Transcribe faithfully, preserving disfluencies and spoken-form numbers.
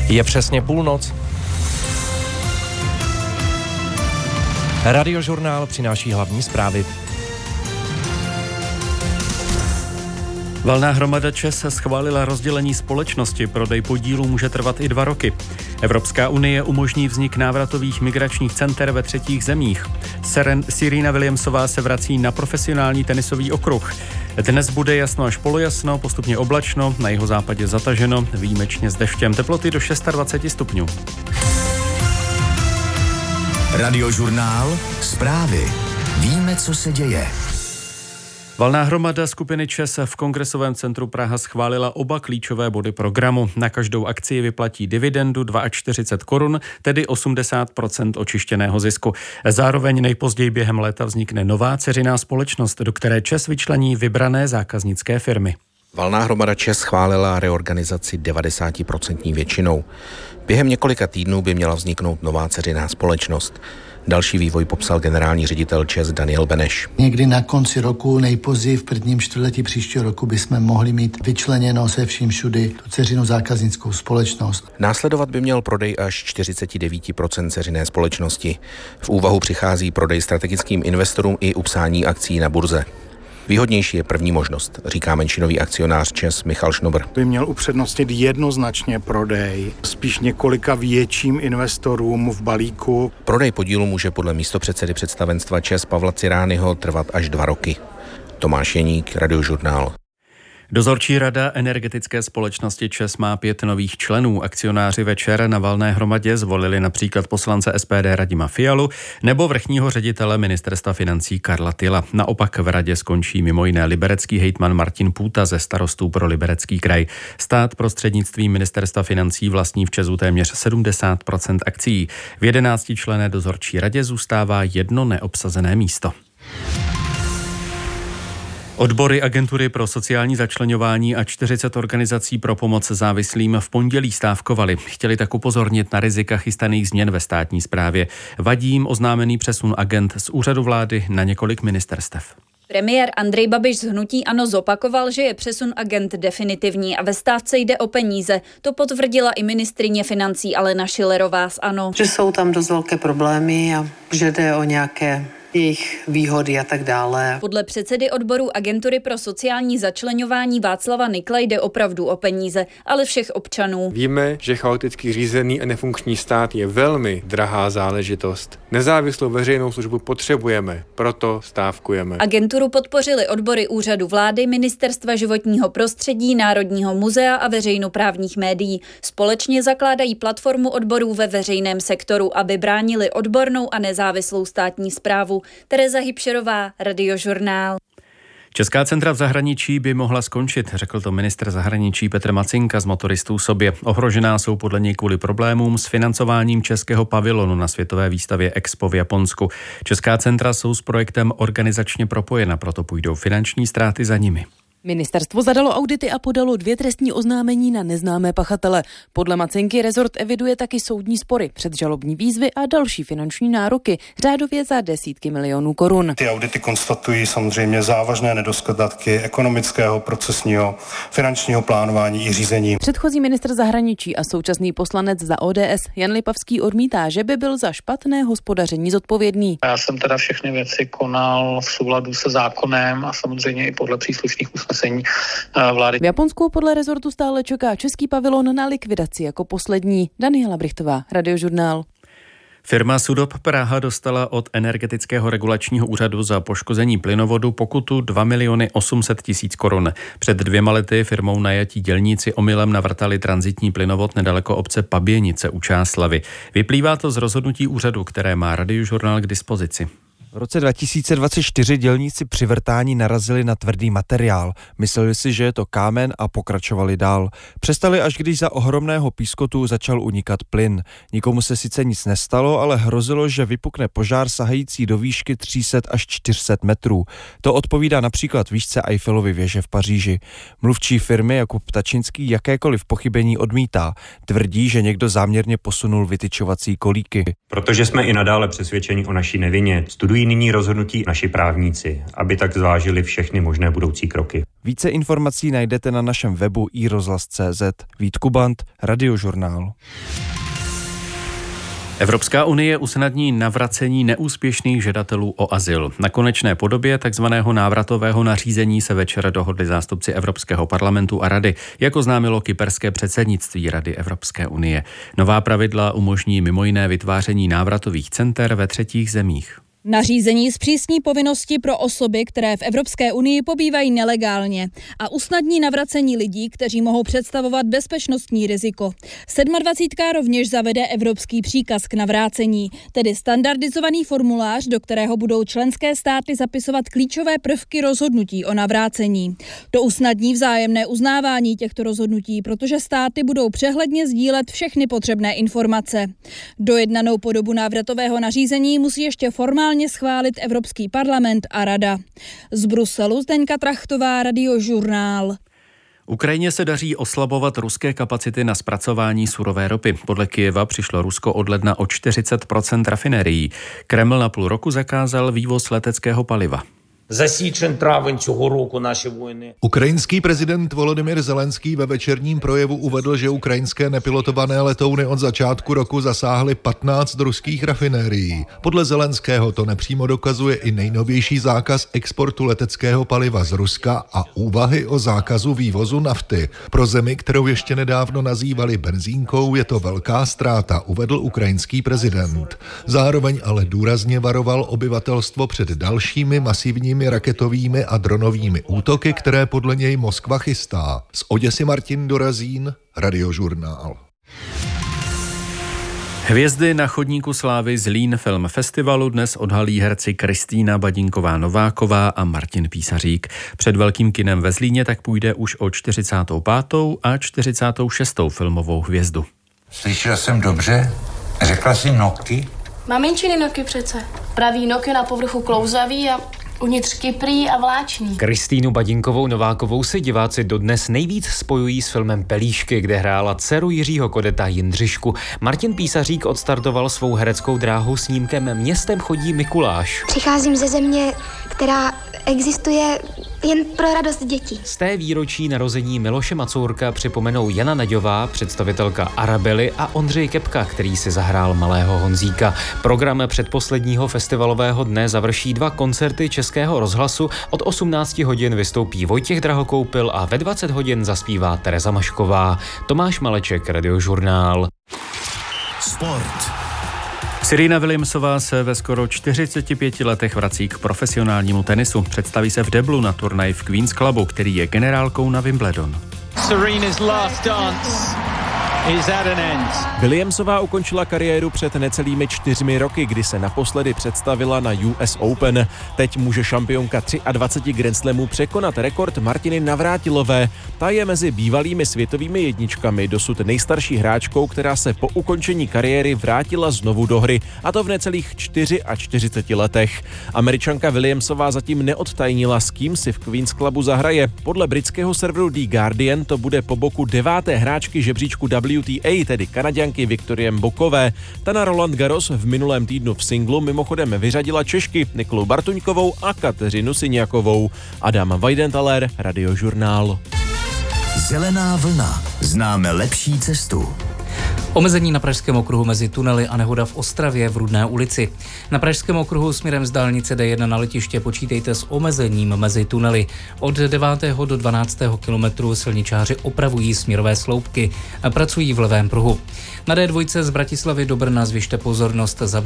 Je přesně půlnoc. Radiožurnál přináší hlavní zprávy. Valná hromada ČEZ schválila rozdělení společnosti. Prodej podílu může trvat i dva roky. Evropská unie umožní vznik návratových migračních center ve třetích zemích. Seren, Serena Williamsová se vrací na profesionální tenisový okruh. Dnes bude jasno až polojasno, postupně oblačno, na jihozápadě zataženo, výjimečně s deštěm, teploty do dvacet šest stupňů. Radiožurnál, zprávy. Víme, co se děje. Valná hromada skupiny ČEZ v Kongresovém centru Praha schválila oba klíčové body programu. Na každou akcii vyplatí dividendu čtyřicet dva korun, tedy osmdesát procent očištěného zisku. Zároveň nejpozději během léta vznikne nová dceřiná společnost, do které ČEZ vyčlení vybrané zákaznické firmy. Valná hromada ČEZ schválila reorganizaci devadesát procent většinou. Během několika týdnů by měla vzniknout nová dceřiná společnost. Další vývoj popsal generální ředitel ČEZ Daniel Beneš. Někdy na konci roku, nejpozději v prvním čtvrtletí příštího roku bychom mohli mít vyčleněno se vším všudy tu dceřinou zákaznickou společnost. Následovat by měl prodej až čtyřicet devět procent dceřiné společnosti. V úvahu přichází prodej strategickým investorům i upsání akcí na burze. Výhodnější je první možnost, říká menšinový akcionář ČEZ Michal Šnobr. By měl upřednostnit jednoznačně prodej, spíš několika větším investorům v balíku. Prodej podílu může podle místopředsedy představenstva ČEZ Pavla Cirányho trvat až dva roky. Tomáš Jeník, Radiožurnál. Dozorčí rada energetické společnosti ČEZ má pět nových členů. Akcionáři večer na valné hromadě zvolili například poslance S P D Radima Fialu nebo vrchního ředitele ministerstva financí Karla Tyla. Naopak v radě skončí mimo jiné liberecký hejtman Martin Půta ze Starostů pro Liberecký kraj. Stát prostřednictvím ministerstva financí vlastní v ČEZu téměř sedmdesát procent akcií. V jedenáctičlenné dozorčí radě zůstává jedno neobsazené místo. Odbory Agentury pro sociální začleňování a čtyřicet organizací pro pomoc závislým v pondělí stávkovali. Chtěli tak upozornit na rizika chystaných změn ve státní správě. Vadí jim oznámený přesun agent z úřadu vlády na několik ministerstev. Premiér Andrej Babiš z hnutí ANO zopakoval, že je přesun agent definitivní a ve stávce jde o peníze. To potvrdila i ministryně financí Alena Schillerová z ANO. Že jsou tam dost velké problémy a že jde o nějaké jejich výhody a tak dále. Podle předsedy odboru Agentury pro sociální začleňování Václava Nykla jde opravdu o peníze, ale všech občanů. Víme, že chaoticky řízený a nefunkční stát je velmi drahá záležitost. Nezávislou veřejnou službu potřebujeme, proto stávkujeme. Agenturu podpořili odbory úřadu vlády, Ministerstva životního prostředí, Národního muzea a veřejnoprávních médií. Společně zakládají platformu odborů ve veřejném sektoru, aby bránili odbornou a nezávislou státní správu. Tereza Hybšerová, Radiožurnál. Česká centra v zahraničí by mohla skončit, řekl to ministr zahraničí Petr Macinka z Motoristů sobě. Ohrožená jsou podle něj kvůli problémům s financováním českého pavilonu na světové výstavě Expo v Japonsku. Česká centra jsou s projektem organizačně propojena, proto půjdou finanční ztráty za nimi. Ministerstvo zadalo audity a podalo dvě trestní oznámení na neznámé pachatele. Podle Macinky rezort eviduje taky soudní spory, předžalobní výzvy a další finanční nároky, řádově za desítky milionů korun. Ty audity konstatují samozřejmě závažné nedostatky ekonomického, procesního, finančního plánování i řízení. Předchozí ministr zahraničí a současný poslanec za O D S Jan Lipavský odmítá, že by byl za špatné hospodaření zodpovědný. Já jsem teda všechny věci konal v souladu se zákonem a samozřejmě i podle příslušných usnesení vlády. V Japonsku podle rezortu stále čeká český pavilon na likvidaci jako poslední. Daniela Brichtová, Radiožurnál. Firma Sudop Praha dostala od Energetického regulačního úřadu za poškození plynovodu pokutu dva miliony osm set tisíc korun. Před dvěma lety firmou najatí dělníci omylem navrtali tranzitní plynovod nedaleko obce Paběnice u Čáslavi. Vyplývá to z rozhodnutí úřadu, které má Radiožurnál k dispozici. V roce dva tisíce dvacet čtyři dělníci při vrtání narazili na tvrdý materiál. Mysleli si, že je to kámen a pokračovali dál. Přestali, až když za ohromného pískotu začal unikat plyn. Nikomu se sice nic nestalo, ale hrozilo, že vypukne požár sahající do výšky tři sta až čtyři sta metrů. To odpovídá například výšce Eiffelovy věže v Paříži. Mluvčí firmy Jakub Ptačinský jakékoliv pochybení odmítá. Tvrdí, že někdo záměrně posunul vytyčovací kolíky. Protože jsme i nadále přesvědčeni o naší nevině, studují musí nyní rozhodnutí naši právníci, aby tak zvážili všechny možné budoucí kroky. Více informací najdete na našem webu i rozhlas tečka cé zet. Vít Kubant, Radiožurnál. Evropská unie usnadní navracení neúspěšných žadatelů o azyl. Na konečné podobě takzvaného návratového nařízení se večer dohodli zástupci Evropského parlamentu a Rady, jako oznámilo kyperské předsednictví Rady Evropské unie. Nová pravidla umožní mimo jiné vytváření návratových center ve třetích zemích. Nařízení zpřísní povinnosti pro osoby, které v Evropské unii pobývají nelegálně a usnadní navracení lidí, kteří mohou představovat bezpečnostní riziko. sedmadvacítka rovněž zavede evropský příkaz k navrácení, tedy standardizovaný formulář, do kterého budou členské státy zapisovat klíčové prvky rozhodnutí o navrácení. To usnadní vzájemné uznávání těchto rozhodnutí, protože státy budou přehledně sdílet všechny potřebné informace. Dojednanou podobu návratového nařízení musí ještě formálně schválit Evropský parlament a Rada. Z Bruselu Zdeňka Trachtová, Radiožurnál. Ukrajině se daří oslabovat ruské kapacity na zpracování surové ropy. Podle Kyjeva přišlo Rusko od ledna o čtyřicet procent rafinerií. Kreml na půl roku zakázal vývoz leteckého paliva. За січень травень цього року наші воїни. Ukrajinský prezident Volodymyr Zelenský ve večerním projevu uvedl, že ukrajinské nepilotované letouny od začátku roku zasáhly patnáct ruských rafinérií. Podle Zelenského to nepřímo dokazuje i nejnovější zákaz exportu leteckého paliva z Ruska a úvahy o zákazu vývozu nafty. Pro zemi, kterou ještě nedávno nazývali benzínkou, je to velká ztráta, uvedl ukrajinský prezident. Zároveň ale důrazně varoval obyvatelstvo před dalšími masivními raketovými a dronovými útoky, které podle něj Moskva chystá. Z Oděsy Martin Dorazín, Radiožurnál. Hvězdy na chodníku slávy Zlín Film Festivalu dnes odhalí herci Kristýna Badinková-Nováková a Martin Písařík. Před velkým kinem ve Zlíně tak půjde už o čtyřicátou pátou a čtyřicátou šestou filmovou hvězdu. Slyšel jsem dobře? Řekla jsi noky? Maminčiny noky přece. Pravý noky na povrchu klouzavý a uvnitř kyprý a vláčný. Kristýnu Badinkovou Novákovou si diváci dodnes nejvíc spojují s filmem Pelíšky, kde hrála dceru Jiřího Kodeta Jindřišku. Martin Písařík odstartoval svou hereckou dráhu snímkem Městem chodí Mikuláš. Přicházím ze země, která existuje jen pro radost dětí. Z té výročí narození Miloše Macourka připomenou Jana Naďová, představitelka Arabely, a Ondřej Kepka, který si zahrál malého Honzíka. Program předposledního festivalového dne završí dva koncerty Českého rozhlasu. Od osmnáct hodin vystoupí Vojtěch Drahokoupil a ve dvacet hodin zaspívá Tereza Mašková. Tomáš Maleček, Radiožurnál. Sport. Serena Williamsová se ve skoro čtyřiceti pěti letech vrací k profesionálnímu tenisu. Představí se v deblu na turnaj v Queen's Clubu, který je generálkou na Wimbledon. Serena's last dance is at an end. Williamsová ukončila kariéru před necelými čtyřmi roky, kdy se naposledy představila na U S Open. Teď může šampionka dvaceti tři Grand Slamů překonat rekord Martiny Navrátilové. Ta je mezi bývalými světovými jedničkami dosud nejstarší hráčkou, která se po ukončení kariéry vrátila znovu do hry, a to v necelých čtyřiceti čtyři letech. Američanka Williamsová zatím neodtajnila, s kým si v Queen's Clubu zahraje. Podle britského serveru The Guardian to bude po boku deváté hráčky žebříčku W T A, tedy Kanaďanky Viktorie Mbokové. Ta na Roland Garros v minulém týdnu v singlu mimochodem vyřadila Češky Nikolu Bartuňkovou a Kateřinu Syniakovou. Adam Weidenthaler, Radiožurnál. Zelená vlna. Známe lepší cestu. Omezení na Pražském okruhu mezi tunely a nehoda v Ostravě v Rudné ulici. Na Pražském okruhu směrem z dálnice D jedna na letiště počítejte s omezením mezi tunely. Od devátého do dvanáctého kilometru silničáři opravují směrové sloupky a pracují v levém pruhu. Na D dva z Bratislavy do Brna zvyšte pozornost za